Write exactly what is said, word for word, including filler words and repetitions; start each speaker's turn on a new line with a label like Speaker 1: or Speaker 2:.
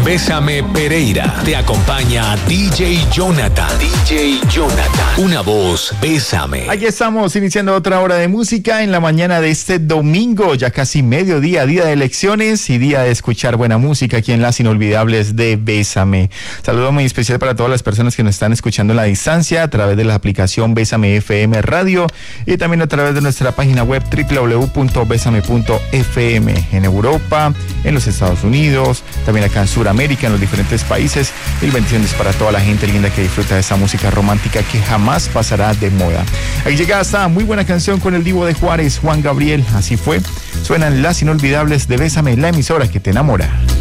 Speaker 1: Bésame Pereira. Te acompaña D J Jonathan. D J Jonathan. Una voz, bésame.
Speaker 2: Aquí estamos iniciando otra hora de música en la mañana de este domingo, ya casi mediodía, día de elecciones y día de escuchar buena música aquí en Las Inolvidables de Bésame. Saludo muy especial para todas las personas que nos están escuchando a la distancia a través de la aplicación Bésame F M Radio y también a través de nuestra página web doble u doble u doble u punto besame punto f m en Europa, en los Estados Unidos, también acá en Sudamérica, en los diferentes países. Mil bendiciones para toda la gente linda que disfruta de esa música romántica que jamás pasará de moda. Aquí llega esta muy buena canción con el divo de Juárez, Juan Gabriel. Así fue. Suenan Las Inolvidables de Bésame, la emisora que te enamora.